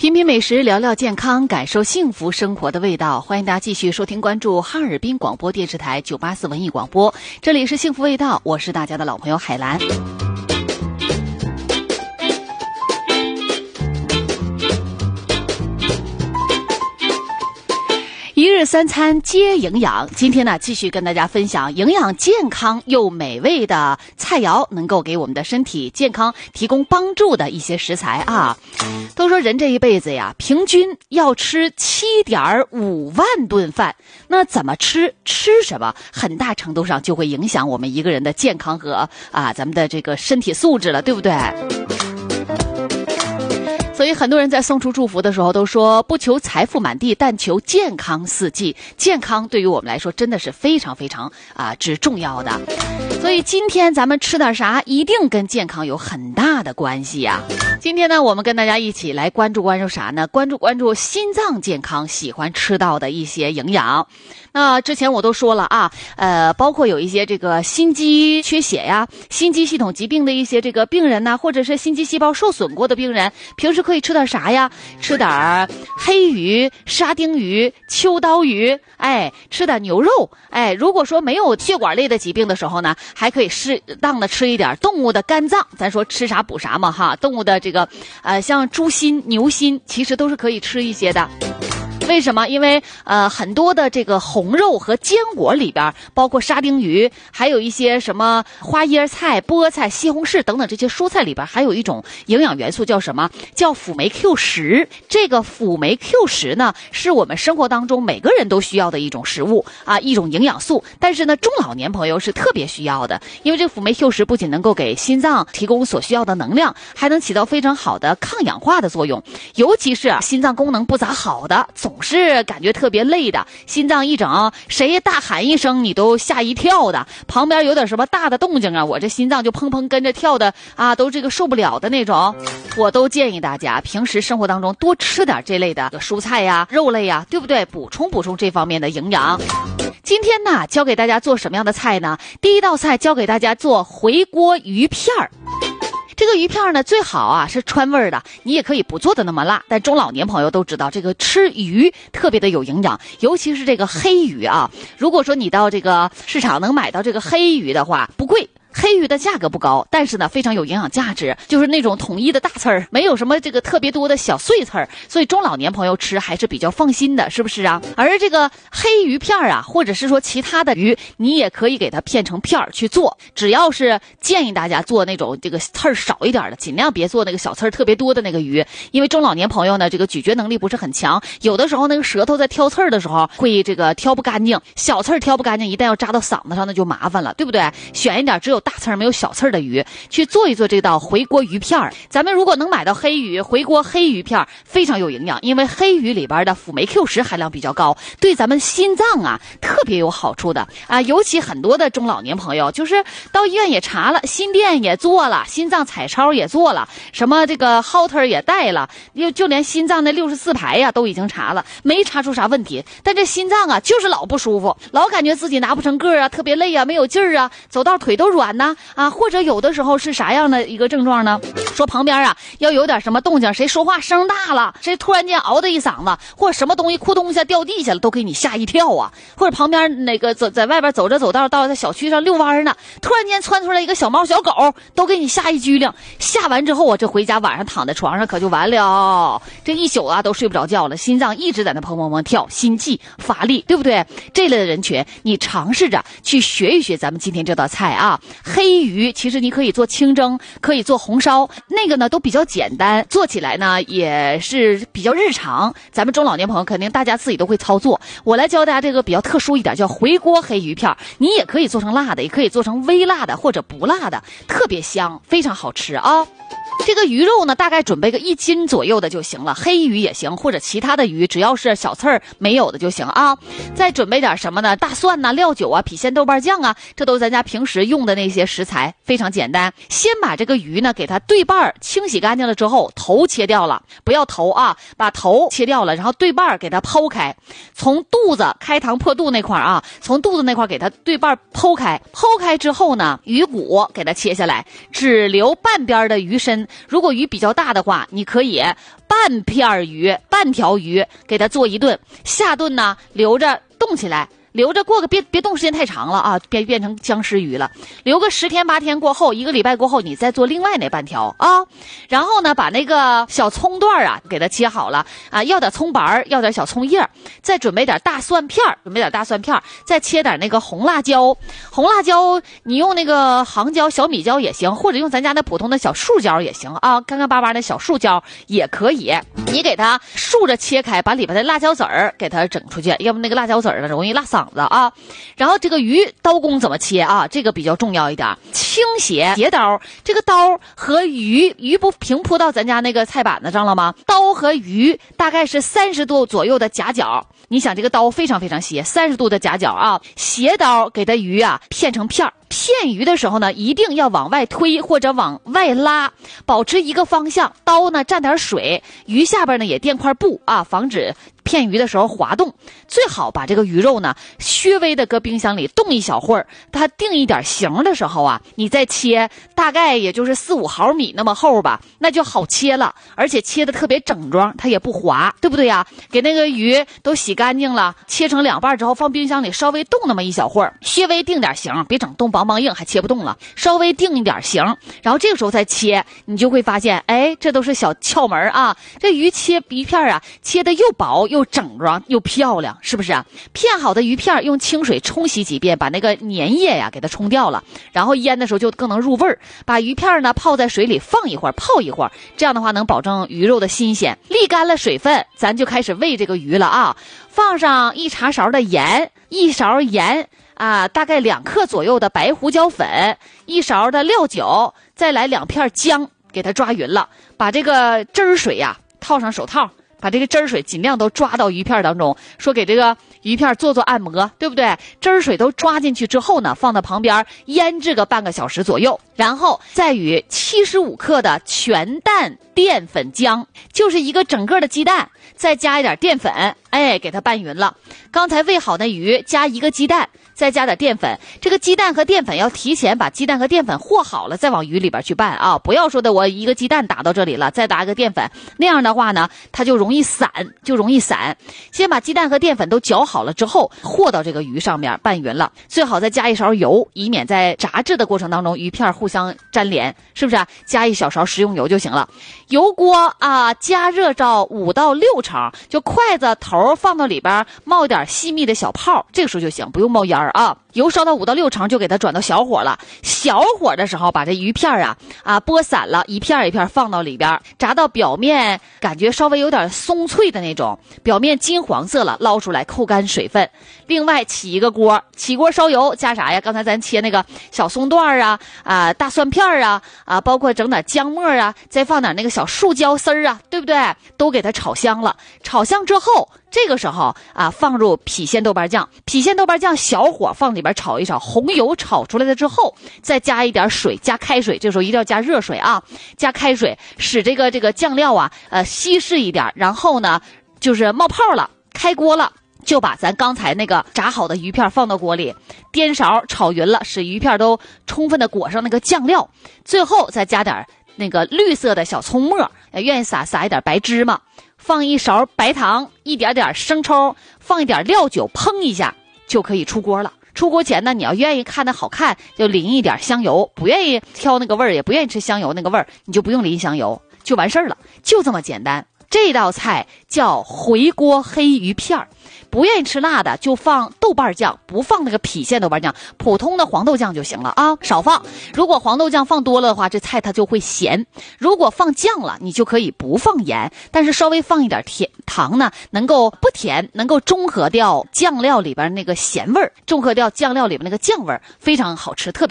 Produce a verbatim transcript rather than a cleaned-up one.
品品美食，聊聊健康，感受幸福生活的味道。欢迎大家继续收听关注哈尔滨广播电视台九八四文艺广播，这里是幸福味道，我是大家的老朋友海兰。一日三餐皆营养，今天呢继续跟大家分享营养健康又美味的菜肴，能够给我们的身体健康提供帮助的一些食材啊。都说人这一辈子呀，平均要吃 七点五万顿饭，那怎么吃，吃什么，很大程度上就会影响我们一个人的健康和啊咱们的这个身体素质了，对不对？所以很多人在送出祝福的时候都说，不求财富满地，但求健康四季。健康对于我们来说真的是非常非常啊之重要的。所以今天咱们吃点啥，一定跟健康有很大的关系呀。今天呢，我们跟大家一起来关注关注啥呢？关注关注心脏健康喜欢吃到的一些营养。那之前我都说了啊，呃，包括有一些这个心肌缺血呀、心肌系统疾病的一些这个病人呐，或者是心肌细胞受损过的病人，平时可以吃点啥呀？吃点黑鱼、沙丁鱼、秋刀鱼，哎，吃点牛肉，哎，如果说没有血管类的疾病的时候呢，还可以适当的吃一点动物的肝脏。咱说吃啥补啥嘛哈，动物的这个呃，像猪心、牛心，其实都是可以吃一些的。为什么？因为呃很多的这个红肉和坚果里边，包括沙丁鱼，还有一些什么花椰菜、菠菜、西红柿等等这些蔬菜里边，还有一种营养元素叫什么？叫辅酶 Q 十。这个辅酶 Q 十呢，是我们生活当中每个人都需要的一种食物啊，一种营养素。但是呢，中老年朋友是特别需要的，因为这个辅酶 Q 十不仅能够给心脏提供所需要的能量，还能起到非常好的抗氧化的作用。尤其是心脏功能不咋好的，总是感觉特别累的，心脏一整，谁大喊一声你都吓一跳的，旁边有点什么大的动静啊，我这心脏就砰砰跟着跳的啊，都这个受不了的那种。我都建议大家平时生活当中多吃点这类的蔬菜呀、肉类呀，对不对？补充补充这方面的营养。今天呢，教给大家做什么样的菜呢？第一道菜教给大家做回锅鱼片儿。这个鱼片呢，最好啊是川味的，你也可以不做的那么辣。但中老年朋友都知道，这个吃鱼特别的有营养，尤其是这个黑鱼啊。如果说你到这个市场能买到这个黑鱼的话，不贵。黑鱼的价格不高，但是呢非常有营养价值，就是那种统一的大刺儿，没有什么这个特别多的小碎刺儿，所以中老年朋友吃还是比较放心的，是不是啊？而这个黑鱼片啊，或者是说其他的鱼，你也可以给它片成片儿去做，只要是建议大家做那种这个刺儿少一点的，尽量别做那个小刺儿特别多的那个鱼，因为中老年朋友呢这个咀嚼能力不是很强，有的时候那个舌头在挑刺儿的时候会这个挑不干净，小刺儿挑不干净，一旦要扎到嗓子上那就麻烦了，对不对？选一点只有大刺儿没有小刺儿的鱼去做一做这道回锅鱼片儿。咱们如果能买到黑鱼，回锅黑鱼片儿非常有营养，因为黑鱼里边的辅酶 Q 十含量比较高，对咱们心脏啊特别有好处的啊。尤其很多的中老年朋友就是到医院也查了，心电也做了，心脏彩超也做了，什么这个 Holter 也带了，就就连心脏的六十四排呀都已经查了，没查出啥问题，但这心脏啊就是老不舒服，老感觉自己拿不成个啊，特别累啊，没有劲儿啊，走道腿都软呐啊，或者有的时候是啥样的一个症状呢？说旁边啊要有点什么动静，谁说话声大了，谁突然间嗷的一嗓子，或者什么东西咕咚一下掉地下了，都给你吓一跳啊！或者旁边那个走在外边走着走道，到在小区上遛弯呢，突然间窜出来一个小猫小狗，都给你吓一激灵。吓完之后我这回家晚上躺在床上可就完了，这一宿啊都睡不着觉了，心脏一直在那砰砰砰跳，心悸乏力，对不对？这类的人群你尝试着去学一学咱们今天这道菜啊。黑鱼其实你可以做清蒸，可以做红烧，那个呢都比较简单，做起来呢也是比较日常，咱们中老年朋友肯定大家自己都会操作。我来教大家这个比较特殊一点，叫回锅黑鱼片，你也可以做成辣的，也可以做成微辣的或者不辣的，特别香，非常好吃啊。这个鱼肉呢大概准备个一斤左右的就行了，黑鱼也行，或者其他的鱼只要是小刺儿没有的就行啊。再准备点什么呢？大蒜呐、料酒啊、郫县豆瓣酱啊，这都是咱家平时用的那些食材，非常简单。先把这个鱼呢给它对半清洗干净了之后，头切掉了，不要头啊，把头切掉了，然后对半给它剖开，从肚子开膛破肚那块啊，从肚子那块给它对半剖开，剖开之后呢，鱼骨给它切下来，只留半边的鱼身， 如果鱼比较大的话，你可以半片鱼、半条鱼给它做一顿，下顿呢留着冻起来。留着过个别别冻时间太长了啊，变变成僵尸鱼了。留个十天八天过后，一个礼拜过后，你再做另外那半条啊。然后呢，把那个小葱段啊给它切好了啊，要点葱白，要点小葱叶，再准备点大蒜片，准备点大蒜片，再切点那个红辣椒。红辣椒你用那个杭椒、小米椒也行，或者用咱家那普通的小树椒也行啊，干干巴巴的小树椒也可以。你给它竖着切开，把里边的辣椒籽儿给它整出去，要不那个辣椒籽儿呢容易辣嗓子啊。然后这个鱼刀工怎么切啊？这个比较重要一点，倾斜斜刀，这个刀和鱼鱼不平铺到咱家那个菜板子上了吗？刀和鱼大概是三十度左右的夹角。你想这个刀非常非常斜，三十度的夹角啊，斜刀给它鱼啊片成片儿。片鱼的时候呢，一定要往外推或者往外拉，保持一个方向。刀呢蘸点水，鱼下边呢也垫块布啊，防止片鱼的时候滑动。最好把这个鱼肉呢稍微的搁冰箱里冻一小会儿，它定一点形的时候啊，你再切，大概也就是四五毫米那么厚吧，那就好切了，而且切的特别整装，它也不滑，对不对呀？给那个鱼都洗干净了，切成两半之后放冰箱里稍微冻那么一小会儿，稍微定点形，别整冻梆梆硬还切不动了，稍微定一点形，然后这个时候再切，你就会发现，哎，这都是小窍门啊。这鱼切鱼片啊，切的又薄又整装又漂亮，是不是啊？片好的鱼片用清水冲洗几遍，把那个粘液呀给它冲掉了，然后腌的时候就更能入味儿。把鱼片呢泡在水里放一会儿，泡一会儿，这样的话能保证鱼肉的新鲜。沥干了水分，咱就开始喂这个鱼了啊。放上一茶勺的盐，一勺盐啊，大概两克左右的白胡椒粉，一勺的料酒，再来两片姜，给它抓匀了。把这个汁儿水呀、啊、套上手套，把这个汁儿水尽量都抓到鱼片当中，说给这个鱼片做做按摩，对不对？汁儿水都抓进去之后呢，放到旁边腌制个半个小时左右，然后再与七十五克的全蛋淀粉浆，就是一个整个的鸡蛋，再加一点淀粉，哎，给它拌匀了。刚才喂好那鱼，加一个鸡蛋，再加点淀粉。这个鸡蛋和淀粉要提前把鸡蛋和淀粉和好了，再往鱼里边去拌啊！不要说的我一个鸡蛋打到这里了，再打一个淀粉，那样的话呢，它就容易散，就容易散。先把鸡蛋和淀粉都搅好了之后，和到这个鱼上面拌匀了，最好再加一勺油，以免在炸制的过程当中鱼片互相粘连，是不是啊？加一小勺食用油就行了。油锅啊，加热到五到六成，就筷子头放到里边冒一点细密的小泡，这个时候就行，不用冒烟啊。油烧到五到六成，就给它转到小火了。小火的时候，把这鱼片啊啊拨散了，一片一片放到里边，炸到表面感觉稍微有点松脆的那种，表面金黄色了，捞出来扣干水分。另外起一个锅，起锅烧油，加啥呀？刚才咱切那个小松段啊啊大蒜片啊啊，包括整点姜末啊，再放点那个小树椒丝儿啊，对不对？都给它炒香了。炒香之后，这个时候啊，放入郫县豆瓣酱，郫县豆瓣酱小火放里边炒一炒，红油炒出来了之后，再加一点水，加开水，这时候一定要加热水啊，加开水，使这个这个酱料啊，呃稀释一点，然后呢，就是冒泡了，开锅了。就把咱刚才那个炸好的鱼片放到锅里，颠勺炒匀了，使鱼片都充分的裹上那个酱料，最后再加点那个绿色的小葱末，愿意撒撒一点白芝麻，放一勺白糖，一点点生抽，放一点料酒，烹一下就可以出锅了。出锅前呢，你要愿意看的好看，就淋一点香油；不愿意挑那个味儿，也不愿意吃香油那个味儿，你就不用淋香油，就完事儿了，就这么简单。这道菜叫回锅黑鱼片儿，不愿意吃辣的就放豆瓣酱，不放那个郫县豆瓣酱，普通的黄豆酱就行了啊，少放。如果黄豆酱放多了的话，这菜它就会咸。如果放酱了，你就可以不放盐，但是稍微放一点甜糖呢，能够不甜，能够中和掉酱料里边那个咸味儿，中和掉酱料里边那个酱味儿，非常好吃，特别